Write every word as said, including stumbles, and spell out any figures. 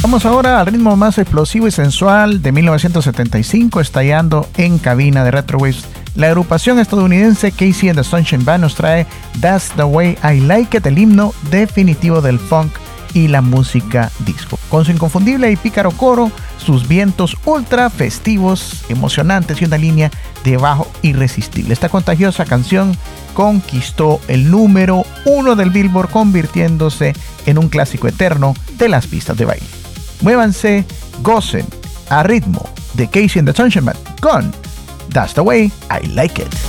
Vamos ahora al ritmo más explosivo y sensual de mil novecientos setenta y cinco, estallando en cabina de Retrowaves. La agrupación estadounidense Casey and the Sunshine Band nos trae That's the Way I Like It, el himno definitivo del funk y la música disco. Con su inconfundible y pícaro coro, sus vientos ultra festivos, emocionantes y una línea de bajo irresistible. Esta contagiosa canción conquistó el número uno del Billboard, convirtiéndose en un clásico eterno de las pistas de baile. Muévanse, gocen a ritmo de Casey and the Sunshine Band con That's the Way I Like It.